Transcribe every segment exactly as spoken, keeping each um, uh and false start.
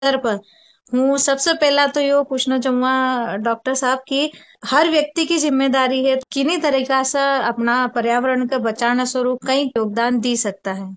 पर हूँ सबसे पहला तो यो पूछना चाहूंगा डॉक्टर साहब की हर व्यक्ति की जिम्मेदारी है किन्हीं तरीका से अपना पर्यावरण के बचाने स्वरूप कई योगदान दी सकता है।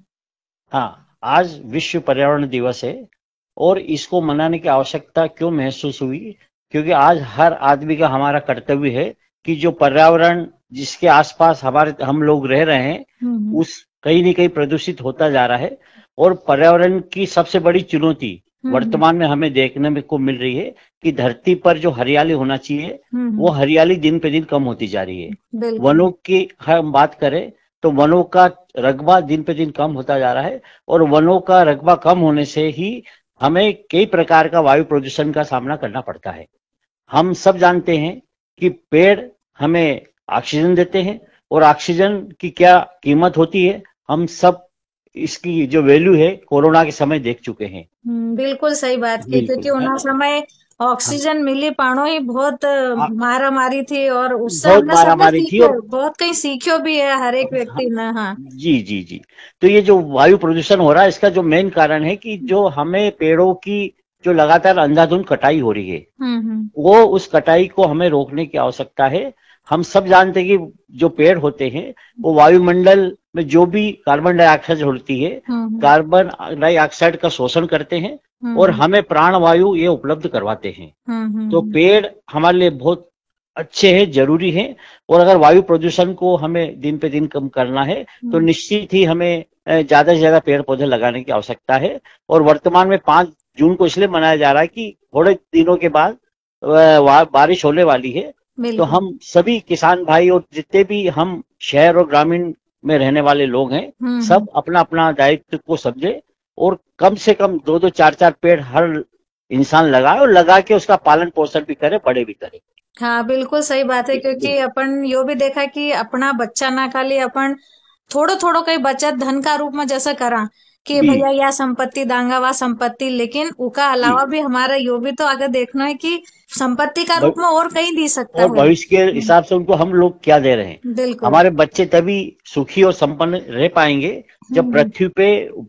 हाँ, आज विश्व पर्यावरण दिवस है और इसको मनाने की आवश्यकता क्यों महसूस हुई? क्योंकि आज हर आदमी का हमारा कर्तव्य है कि जो पर्यावरण जिसके आसपास हमारे हम लोग रह रहे हैं, हम्म उस कहीं न कहीं प्रदूषित होता जा रहा है। और पर्यावरण की सबसे बड़ी चुनौती हम्म वर्तमान में हमें देखने में को मिल रही है कि धरती पर जो हरियाली होना चाहिए, हम्म वो हम्म, हरियाली दिन पे दिन कम होती जा रही है। बिल्कुल। वनों की हम बात करें तो वनों का रकबा दिन पे दिन कम होता जा रहा है और वनों का रकबा कम होने से ही हमें कई प्रकार का वायु प्रदूषण का सामना करना पड़ता है। हम सब जानते हैं कि पेड़ हमें ऑक्सीजन देते हैं और ऑक्सीजन की क्या कीमत होती है, हम सब इसकी जो वैल्यू है कोरोना के समय देख चुके हैं। हम्म, बिल्कुल सही बात की बिल्कुल क्योंकि है उना ना। समय हाँ, ऑक्सीजन मिली पाणो ही बहुत आ- मारा मारी थी और उससे बहुत हमने मारा सबने मारी थी सीखे और बहुत कहीं सीखो भी है हर एक हाँ, व्यक्ति ने। हाँ। जी जी जी। तो ये जो वायु प्रदूषण हो रहा है इसका जो मेन कारण है कि जो हमें पेड़ों की जो लगातार अंधाधुंध कटाई हो रही है, हम्म हम्म वो उस कटाई को हमें रोकने की आवश्यकता है। हम सब जानते हैं कि जो पेड़ होते हैं वो वायुमंडल में जो भी कार्बन डाइऑक्साइड होती है, हम्म कार्बन डाइऑक्साइड का शोषण करते हैं और हम्म हमें प्राण वायु ये उपलब्ध करवाते हैं। हम्म तो हम्म पेड़ हमारे लिए बहुत अच्छे हैं, जरूरी हैं। और अगर वायु प्रदूषण को हमें दिन पे दिन कम करना है तो हम्म निश्चित ही हमें अ, ज्यादा से ज्यादा पेड़ पौधे लगाने की आवश्यकता है। और वर्तमान में पांच जून को इसलिए मनाया जा रहा है कि थोड़े दिनों के बाद अ, वा- बारिश होने वाली है। तो बिल्कुल। हम सभी किसान भाई और जितने भी हम शहर और ग्रामीण में रहने वाले लोग हैं, हम्म हम्म सब अपना अपना दायित्व को समझे और कम से कम दो दो चार चार पेड़ हर इंसान लगाए और लगा के उसका पालन पोषण भी करे, बड़े भी करे। हाँ बिल्कुल सही बात है क्योंकि बिल्कुल। अपन यो भी देखा कि अपना बच्चा ना खाली अपन थोड़ो थोड़ो कई बचत धन का रूप में जैसे करा कि जी भैया यह संपत्ति दांगा वा संपत्ति लेकिन उका जी। अलावा भी हमारा यो भी तो आगे देखना है कि संपत्ति का रूप भ- में और कहीं दी सकता और है। भविष्य के हम्म, हिसाब से उनको हम लोग क्या दे रहे हैं? बिल्कुल। हमारे बच्चे तभी सुखी और संपन्न रह पाएंगे जब हम्म पृथ्वी पे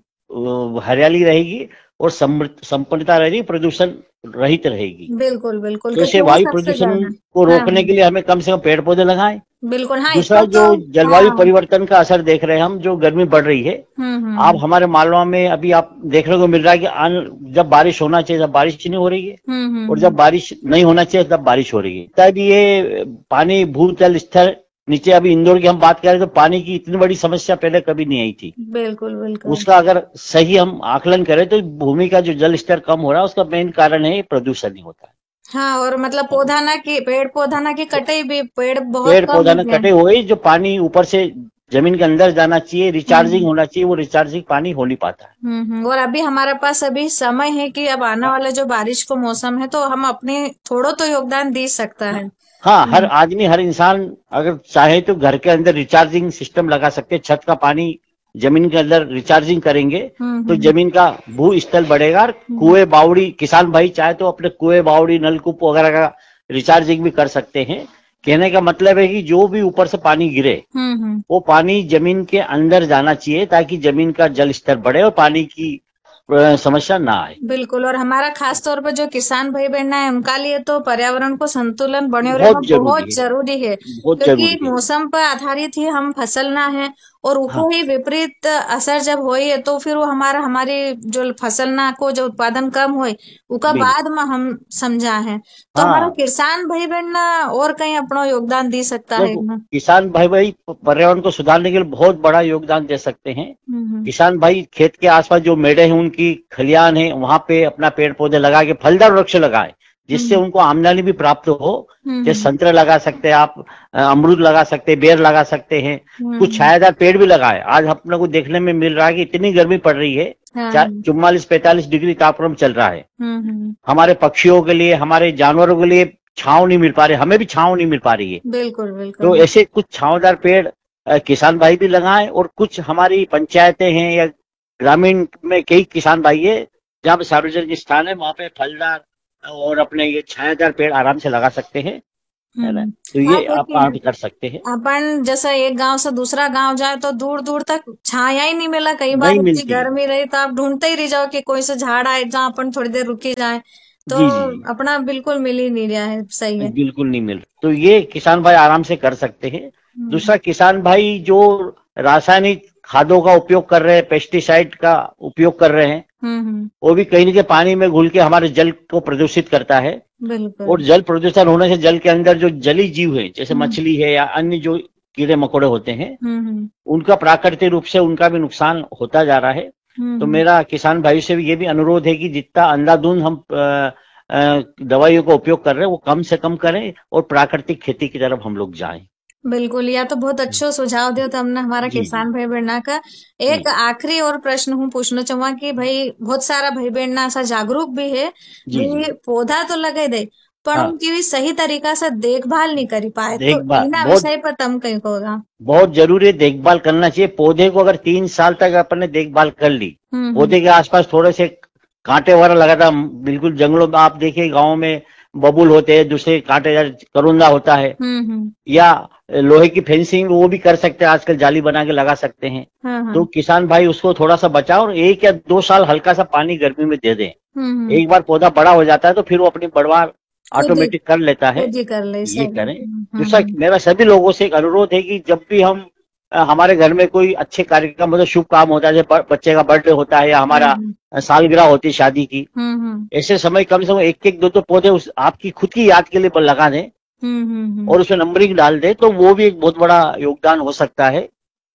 अ, हरियाली रहेगी और समृद्ध संपन्नता रहेगी, प्रदूषण रहित रहेगी। बिल्कुल बिल्कुल तो क्योंकि इसे वो वायु सबसे प्रदूषण ज्यादा। को हाँ रोकने हाँ के लिए हमें कम से कम पेड़ पौधे लगाएं। बिल्कुल। हाँ दूसरा, इसको जो तो। जलवायु हाँ। परिवर्तन का असर देख रहे हैं हम, जो गर्मी बढ़ रही है। हम्म आप हम्म हमारे मालवा में अभी आप देखने को मिल रहा है कि अन, जब बारिश होना चाहिए तब बारिश नहीं हो रही है हम्म हम्म और हम्म जब बारिश नहीं होना चाहिए तब बारिश हो रही है। तब ये पानी भूजल स्तर नीचे, अभी इंदौर की हम बात करें तो पानी की इतनी बड़ी समस्या पहले कभी नहीं आई थी। बिल्कुल बिल्कुल। उसका अगर सही हम आकलन करें तो भूमि का जो जल स्तर कम हो रहा है उसका मेन कारण है प्रदूषण ही होता हाँ और मतलब है। पौधा ना की पेड़ पौधा ना की कटाई भी पेड़ बहुत पेड़ कम पौधा हो न गए हैं। कटे हुए, जो पानी ऊपर से जमीन के अंदर जाना चाहिए, रिचार्जिंग हम्म होना चाहिए, वो रिचार्जिंग पानी हो नहीं पाता है। हम्म हम्म। और अभी हमारे पास अभी समय है कि अब आने हाँ वाला जो बारिश को मौसम है तो हम अपने थोड़ो तो योगदान दे सकता है। हाँ, हर हम्म आदमी हर इंसान अगर चाहे तो घर के अंदर रिचार्जिंग सिस्टम लगा सकते हैं। छत का पानी जमीन के अंदर रिचार्जिंग करेंगे हम्म तो हम्म जमीन का भू स्थल बढ़ेगा। और हम्म कुएं बावड़ी किसान भाई चाहे तो अपने कुएं बावड़ी नलकूप वगैरह का रिचार्जिंग भी कर सकते हैं। कहने का मतलब है कि जो भी ऊपर से पानी गिरे हम्म हम्म, वो पानी जमीन के अंदर जाना चाहिए ताकि जमीन का जल स्तर बढ़े और पानी की अ, समस्या ना आए। बिल्कुल। और हमारा खास तौर पर जो किसान भाई बहन है उनका लिए तो पर्यावरण को संतुलन बने रहना बहुत जरूरी बहुत है, जरूरी है बहुत क्योंकि जरूरी है। मौसम पर आधारित ही हम फसल ना है और ऊको हाँ ही विपरीत असर जब होई है तो फिर वो हमारा हमारी जो फसल ना को जो उत्पादन कम होए उका बाद बिल्कुल। में हम समझा है तो हमारा हाँ किसान भाई बहन ना और कहीं अपना योगदान दे सकता है देखो, ना। किसान भाई भाई पर्यावरण को सुधारने के लिए बहुत बड़ा योगदान दे सकते हैं। हम्म किसान भाई खेत के आसपास जो मेड़े हैं, उनकी खलियान है, वहां पे अपना पेड़ पौधे लगा के फलदार वृक्ष लगाए जिससे हम्म उनको आमदनी भी प्राप्त हो। जैसे हम्म संतरे लगा सकते हैं आप, अ, अमरूद लगा सकते हैं, बेर लगा सकते हैं। हम्म कुछ हम्म, छायादार पेड़ भी लगाए। आज अपने को देखने में मिल रहा है कि इतनी गर्मी पड़ रही है, हाँ हाँ चुम्बालीस पैंतालीस डिग्री तापक्रम चल रहा है। हम्म हम्म हमारे पक्षियों के लिए, हमारे जानवरों के लिए छांव नहीं मिल पा रही, हमें भी छांव नहीं मिल पा रही है। बिल्कुल तो बिल्कुल। ऐसे कुछ छांवदार पेड़ अ, किसान भाई भी लगाएं और कुछ हमारी पंचायतें हैं या ग्रामीण में कई किसान भाई है जहाँ पे सार्वजनिक स्थान है, वहां पे फलदार और अपने ये छायादार पेड़ आराम से लगा सकते हैं। है ना। हम्म। तो हाँ, ये आप क्योंकि आप कर सकते हैं। अपन जैसे एक गांव से दूसरा गांव जाए तो दूर दूर तक छाया ही नहीं मिला, कई बार नहीं इतनी मिलती। गर्मी रही तो आप ढूंढते ही रह जाओ कि कोई सा झाड़ आए जहाँ अपन थोड़ी देर रुकी जाए, तो जी जी जी। अपना बिल्कुल मिल ही नहीं रहा है। सही है। बिल्कुल नहीं मिल रहा। तो ये किसान भाई आराम से कर सकते हैं। हम्म। दूसरा, किसान भाई जो रासायनिक खादों का उपयोग कर रहे हैं, पेस्टिसाइड का उपयोग कर रहे हैं, हम्म। हम्म। वो भी कहीं ना कहीं पानी में घुल के हमारे जल को प्रदूषित करता है। बिल्कुल। और जल प्रदूषण होने से जल के अंदर जो जली जीव है, जैसे हम्म। मछली है या अन्य जो कीड़े मकोड़े होते हैं, हम्म। हम्म। उनका प्राकृतिक रूप से उनका भी नुकसान होता जा रहा है। तो हम्म। मेरा किसान भाई से भी ये भी अनुरोध है कि जितना अंधाधुंध हम अ, अ, दवाइयों का उपयोग कर रहे हैं वो कम से कम करें और प्राकृतिक खेती की तरफ हम लोग जाएं। बिल्कुल, या तो बहुत अच्छो सुझाव दियो तो हमने हमारा जी जी किसान भाई बहना का। एक जी आखिरी और प्रश्न हूँ पूछना चाहूंगा कि भाई बहुत सारा भाई बहना ऐसा जागरूक भी है, जी जी। भी पौधा तो लगे दे पर हाँ, उनकी भी सही तरीका से देखभाल नहीं करी पाए, तो देखभाल इना बहुत विषय पर तम कहीं होगा। बहुत जरूरी है। देखभाल करना चाहिए पौधे को। अगर तीन साल तक अपन ने देखभाल कर ली, हम्म। हम्म। पौधे के आसपास थोड़े से कांटे वगैरह लगा था, बिल्कुल जंगलों में आप देखिए, गाँव में बबूल होते हैं, दूसरे कांटे, करुंदा होता है, हम्म। हम्म। या लोहे की फेंसिंग वो भी कर सकते हैं, आजकल जाली बना के लगा सकते हैं। हाँ हाँ। तो किसान भाई उसको थोड़ा सा बचाओ और एक या दो साल हल्का सा पानी गर्मी में दे दें। हम्म। हम्म। एक बार पौधा बड़ा हो जाता है तो फिर वो अपनी बढ़वार खुद ही ऑटोमेटिक कर लेता है। खुद ही कर ले, ये सही बात करें। है। हम्म। दूसरा, हम्म। मेरा सभी लोगों से एक अनुरोध है कि जब भी हम अ, हमारे घर में कोई अच्छे कार्यक्रम मतलब शुभ काम होता है, जैसे ब- बच्चे का बर्थडे होता है या हमारा हम्म। अ, सालगिरह होती है शादी की, हम्म। हम्म। ऐसे समय कम से कम एक एक दो दो पौधे उस आपकी खुद की याद के लिए लगा दें हम्म। हम्म। हम्म। और उसमें नंबरिंग डाल दें, तो वो भी एक बहुत बड़ा योगदान हो सकता है।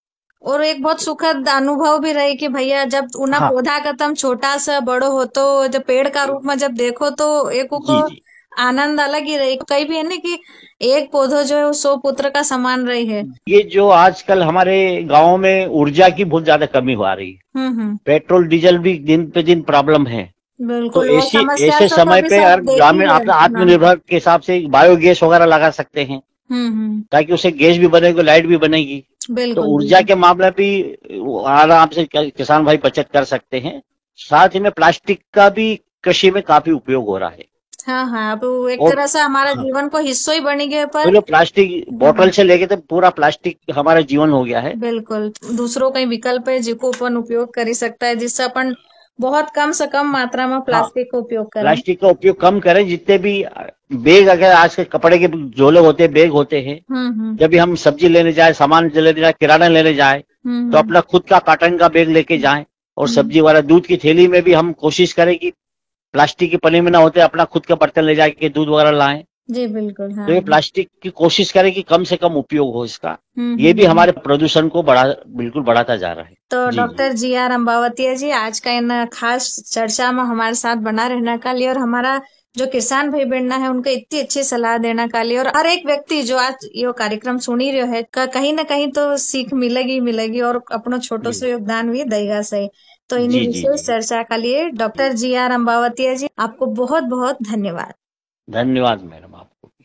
और एक बहुत सुखद अनुभव भी रहे कि भैया जब उना हाँ। पौधा का तम छोटा सा बड़ो हो तो जब पेड़ का रूप में जब देखो तो एक को जी जी। आनंद अलग ही रही। कई भी है ना कि एक पौधो जो है वो सौ पुत्र का समान रही है। ये जो आजकल हमारे गांव में ऊर्जा की बहुत ज्यादा कमी हो आ रही है, हम्म। हम्म। पेट्रोल डीजल भी दिन पे दिन प्रॉब्लम है। तो बिल्कुल, वो ऐसी समस्या ऐसे से तो समय अभी पे सब अगर देख ही ग्रामीण रहे अपना हैं। हाँ। आत्मनिर्भर के हिसाब से बायोगैस वगैरह लगा सकते हैं, हम्म। हम्म। ताकि उससे गैस भी बनेगी, लाइट भी बनेगी। तो बिल्कुल ऊर्जा बिल्कुल। के मामले भी आराम से किसान भाई बचत कर सकते हैं। साथ ही में प्लास्टिक का भी कृषि में काफी उपयोग हो रहा है। हाँ हाँ, अब वो एक और तरह से हमारा हाँ, जीवन को हिस्सों ही बनी गए पर। बोलो प्लास्टिक बोतल हाँ से लेके तो पूरा प्लास्टिक हमारा जीवन हो गया है। बिल्कुल, दूसरों का ही विकल्प है जिको अपन उपयोग कर ही सकता है, जिससे अपन बहुत कम से कम मात्रा में हाँ, प्लास्टिक का उपयोग करें। प्लास्टिक का उपयोग कम करें। जितने भी बैग, अगर आज के कपड़े के झोले होते हैं, बैग होते हैं, हम्म। हम्म। जब भी हम सब्जी लेने जाए, सामान लेने जाए, किराना लेने जाए, तो हम्म। अपना खुद का कॉटन का बैग लेके जाएं। और हम्म। सब्जी वाला दूध की थैली में भी हम कोशिश करें कि प्लास्टिक की पन्नी में ना होते, अपना खुद का बर्तन ले जाके दूध वगैरह लाएं। जी बिल्कुल। तो हाँ ये हाँ। प्लास्टिक की कोशिश करें कि कम से कम उपयोग हो इसका। हम्म। ये हम्म। भी हम्म। हमारे प्रदूषण को बढ़ा बिल्कुल बढ़ाता जा रहा है। तो जी जी। डॉक्टर जी आर अम्बावतिया जी, आज का इन खास चर्चा में हमारे साथ बना रहने का लिए और हमारा जो किसान भाई बहना है उनको इतनी अच्छी सलाह देने का लिए, और हर एक व्यक्ति जो आज ये कार्यक्रम सुनी रहे है का कहीं ना कहीं तो सीख मिलेगी मिलेगी और अपनो छोटो जी सो योगदान भी देगा सही। तो इन्हीं जी जी विशेष जी चर्चा के लिए डॉक्टर जी आर अम्बावतिया जी आपको बहुत बहुत धन्यवाद। धन्यवाद मैडम आपको भी।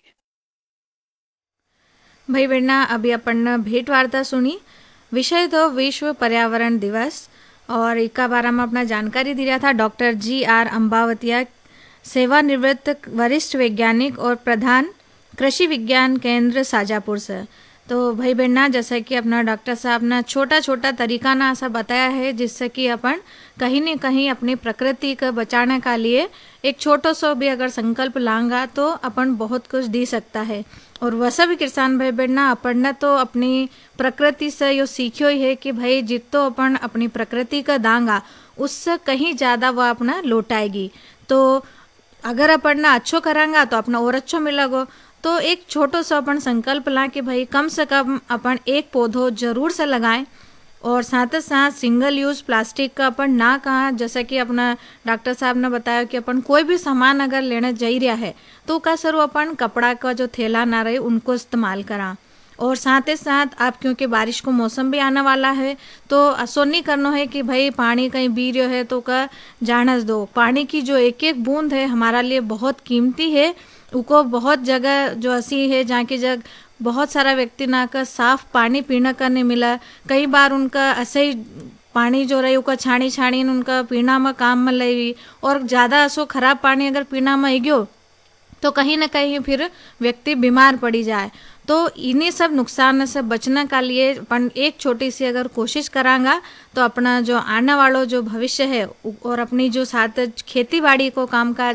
भाई बहना, अभी अपन भेंट वार्ता सुनी। विषय तो विश्व पर्यावरण दिवस और इका बारे में अपना जानकारी दिया था डॉक्टर जी आर अम्बावतिया, सेवानिवृत्त वरिष्ठ वैज्ञानिक और प्रधान कृषि विज्ञान केंद्र साजापुर से। तो भाई बहना, जैसे कि अपना डॉक्टर साहब ने छोटा छोटा तरीका ना ऐसा बताया है जिससे कि अपन कहीं न कहीं अपनी प्रकृति को बचाने का लिए एक छोटो सो भी अगर संकल्प लांगा तो अपन बहुत कुछ दे सकता है। और वैसा भी किसान भाई बहना, अपन ने तो अपनी प्रकृति से यो सीखियो ही है कि भाई जितो अपन अपनी प्रकृति का दांगा उससे कहीं ज़्यादा वह अपना लौटाएगी। तो अगर अपन ना अच्छो करांगा तो अपना और अच्छो मिलेगो। तो एक छोटो सा अपन संकल्प ला कि भाई कम से कम अपन एक पौधो जरूर से लगाएं। और साथ ही साथ सिंगल यूज प्लास्टिक का अपन ना कहा, जैसे कि अपना डॉक्टर साहब ने बताया कि अपन कोई भी सामान अगर लेने जा रहा है तो का सर अपन कपड़ा का जो थैला ना रहे उनको इस्तेमाल करा। और साथ ही साथ आप, क्योंकि बारिश को मौसम भी आने वाला है, तो असो नहीं करना है कि भाई पानी कहीं बी रहा है तो का जानस दो। पानी की जो एक एक बूंद है हमारा लिए बहुत कीमती है। उको बहुत जगह जो ऐसी है जहाँ की जगह बहुत सारा व्यक्ति ना का साफ पानी पीना का नहीं मिला। कई बार उनका ऐसे ही पानी जो रही उनका छानी छानी उनका पीना में काम में लगी, और ज़्यादा ऐसो खराब पानी अगर पीना में आई गयो तो कहीं ना कहीं फिर व्यक्ति बीमार पड़ी जाए। तो इन्हीं सब नुकसान से बचने का लिए अपन एक छोटी सी अगर कोशिश करांगा तो अपना जो आने वालों जो भविष्य है और अपनी जो साथ खेती बाड़ी को काम काज